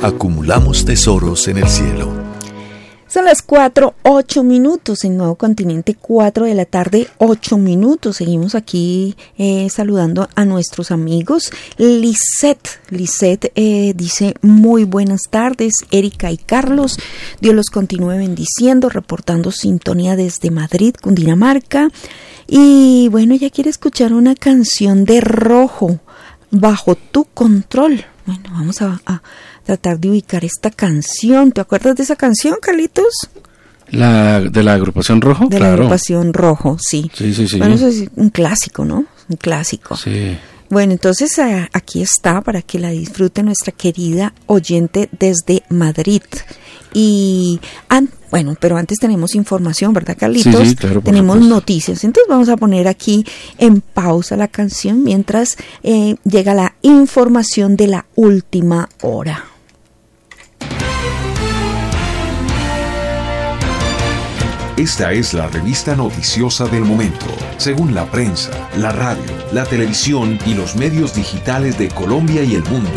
Acumulamos tesoros en el cielo. Son las 4:08 en Nuevo Continente, 4 de la tarde, 8 minutos. Seguimos aquí saludando a nuestros amigos. Lisette dice muy buenas tardes, Erika y Carlos. Dios los continúe bendiciendo, reportando sintonía desde Madrid, Cundinamarca. Y bueno, ella quiere escuchar una canción de Rojo, Bajo tu control. Bueno, vamos a tratar de ubicar esta canción. ¿Te acuerdas de esa canción, Carlitos? ¿De la agrupación Rojo? De claro. La agrupación Rojo, sí. Sí. Bueno, eso es un clásico, ¿no? Un clásico. Sí. Bueno, entonces aquí está para que la disfrute nuestra querida oyente desde Madrid. Y bueno, pero antes tenemos información, ¿verdad, Carlitos? Sí, claro, tenemos noticias. Entonces vamos a poner aquí en pausa la canción mientras llega la información de la última hora. Esta es la revista noticiosa del momento, según la prensa, la radio, la televisión y los medios digitales de Colombia y el mundo.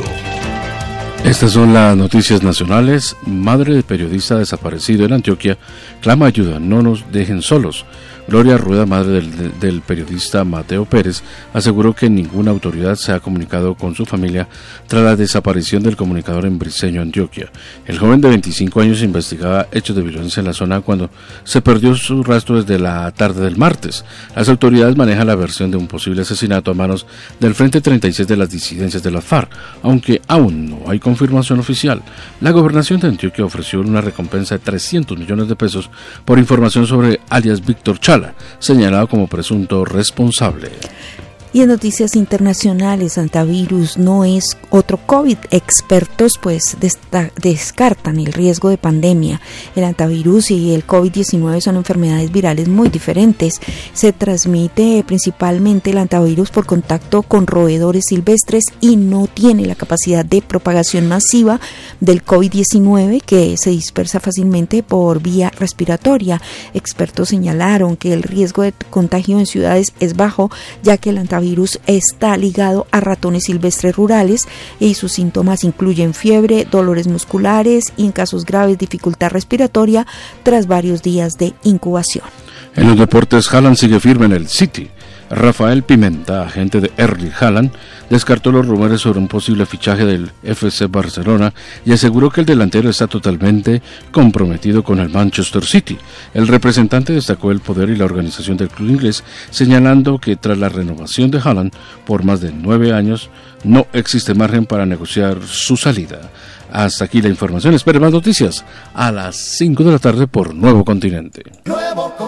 Estas son las noticias nacionales. Madre de periodista desaparecido en Antioquia clama ayuda, no nos dejen solos. Gloria Rueda, madre del periodista Mateo Pérez, aseguró que ninguna autoridad se ha comunicado con su familia tras la desaparición del comunicador en Briceño, Antioquia. El joven de 25 años investigaba hechos de violencia en la zona cuando se perdió su rastro desde la tarde del martes. Las autoridades manejan la versión de un posible asesinato a manos del Frente 36 de las disidencias de la FARC, aunque aún no hay confirmación oficial. La gobernación de Antioquia ofreció una recompensa de 300 millones de pesos por información sobre alias Víctor Chala, señalado como presunto responsable. Y en noticias internacionales, antivirus no es otro COVID. Expertos pues descartan el riesgo de pandemia. El antivirus y el COVID-19 son enfermedades virales muy diferentes. Se transmite principalmente el antivirus por contacto con roedores silvestres y no tiene la capacidad de propagación masiva del COVID-19, que se dispersa fácilmente por vía respiratoria. Expertos señalaron que el riesgo de contagio en ciudades es bajo, ya que el antivirus está ligado a ratones silvestres rurales y sus síntomas incluyen fiebre, dolores musculares y en casos graves dificultad respiratoria tras varios días de incubación. En los deportes, Haaland sigue firme en el City. Rafael Pimenta, agente de Erling Haaland, descartó los rumores sobre un posible fichaje del FC Barcelona y aseguró que el delantero está totalmente comprometido con el Manchester City. El representante destacó el poder y la organización del club inglés, señalando que tras la renovación de Haaland por más de 9 años, no existe margen para negociar su salida. Hasta aquí la información. Espere más noticias a las 5 de la tarde por Nuevo Continente.